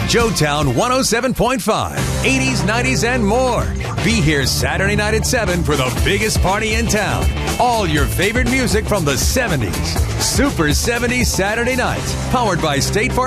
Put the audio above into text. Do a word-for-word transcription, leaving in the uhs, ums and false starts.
Joetown one oh seven point five, eighties, nineties, and more. Be here Saturday night at seven for the biggest party in town. All your favorite music from the seventies. Super seventies Saturday nights. Powered by State Farm.